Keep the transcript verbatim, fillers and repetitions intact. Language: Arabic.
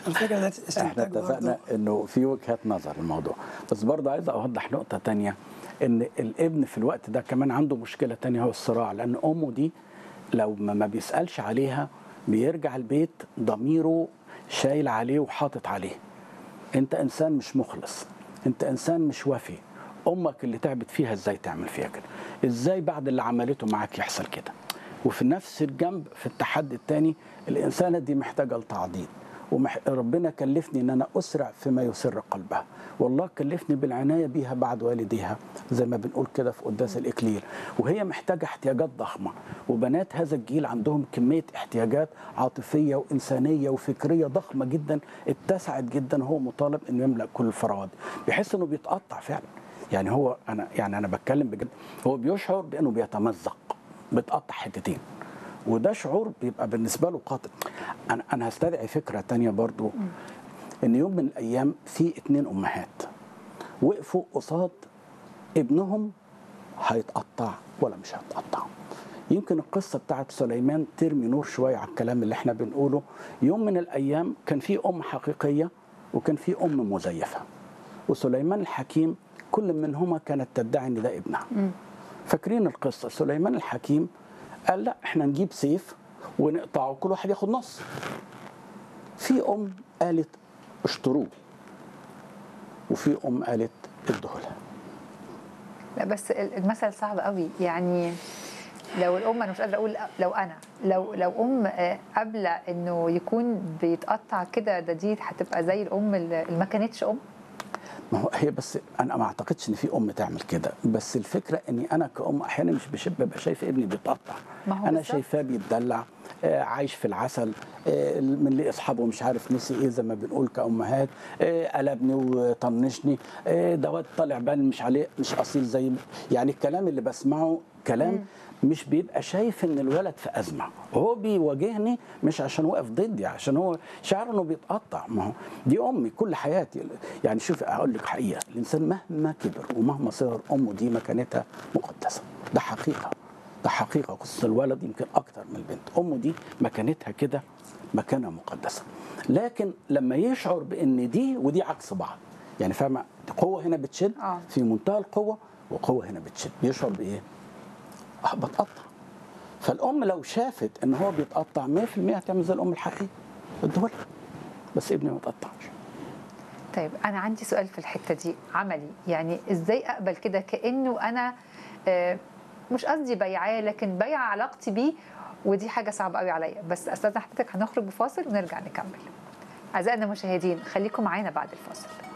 الفكره ده احنا استنتاج اتفقنا برضه. انه في وجهات نظر الموضوع، بس برضه عايز اوضح نقطه تانية، ان الابن في الوقت ده كمان عنده مشكله تانية، هو الصراع، لان امه دي لو ما ما بيسالش عليها بيرجع البيت ضميره شايل عليه وحاطط عليه. انت انسان مش مخلص، انت انسان مش وفي، امك اللي تعبت فيها ازاي تعمل فيها كده؟ ازاي بعد اللي عملته معاك يحصل كده؟ وفي نفس الجنب في التحدي الثاني الانسانه دي محتاجه لتعضيد، وربنا كلفني ان انا اسرع فيما يسر قلبها، والله كلفني بالعنايه بيها بعد والديها زي ما بنقول كده في قداس الاكليل، وهي محتاجه احتياجات ضخمه، وبنات هذا الجيل عندهم كميه احتياجات عاطفيه وانسانيه وفكريه ضخمه جدا اتسعت جدا، هو مطالب انه يملا كل الفراغات، بيحس انه بيتقطع فعلا. يعني هو انا يعني انا بتكلم بجد، هو بيشعر بانه بيتمزق، بتقطع حتتين، وده شعور بيبقى بالنسبه له قاتل. انا انا هستدعي فكره تانية برضو، ان يوم من الايام في اتنين امهات وقفوا قصاد ابنهم هيتقطع ولا مش هيتقطع. يمكن القصه بتاعت سليمان ترمي نور شويه على الكلام اللي احنا بنقوله. يوم من الايام كان في ام حقيقيه وكان في ام مزيفه، وسليمان الحكيم كل منهما كانت تدعي ان ده ابنها. فاكرين القصه؟ سليمان الحكيم قال لا احنا نجيب سيف ونقطعه كل واحد ياخد نص. في ام قالت اشتروه، وفي ام قالت ادوه. لا بس المثل صعب قوي، يعني لو الام، انا مش قادره اقول لو انا لو لو ام قابله انه يكون بيتقطع كده، ده دي هتبقى زي الام اللي ما كانتش ام. ما هو هي بس انا ما اعتقدش ان في ام تعمل كده، بس الفكره اني انا كأم احيانا مش بشب ببقى شايف ابني بيتقطع، انا بالزبط. شايفاه بيتدلع، آه عايش في العسل، آه من اللي اصحابه مش عارف نسي ايه زي ما بنقول كأمهات، آه قلبني وطنشني، آه ده واد طالع بال مش عليه مش اصيل زي، يعني الكلام اللي بسمعه كلام م. مش بيبقى شايف ان الولد في ازمه، هو بيواجهني مش عشان واقف ضدي، عشان هو شعر انه بيتقطع. ما هو دي امي كل حياتي. يعني شوف اقول لك حقيقه، الانسان مهما كبر ومهما صغر امه دي مكانتها مقدسه، ده حقيقه، ده حقيقه. قصه الولد يمكن اكتر من البنت، امه دي مكانتها كده مكانه مقدسه. لكن لما يشعر بان دي ودي عكس بعض، يعني فاهمه، قوه هنا بتشد في منتهى القوه، وقوه هنا بتشد، يشعر بايه؟ اه بتقطع. فالام لو شافت ان هو بيتقطع مية في المية هتعمل زي الام الحقيقيه، ادوله، بس ابني ما يتقطعش. طيب انا عندي سؤال في الحته دي عملي، يعني ازاي اقبل كده كانه انا مش قصدي بيعاه، لكن بيع علاقتي بيه، ودي حاجه صعبه قوي عليا. بس استاذ حضرتك هنخرج بفاصل ونرجع نكمل. اعزائنا المشاهدين خليكم معانا بعد الفاصل.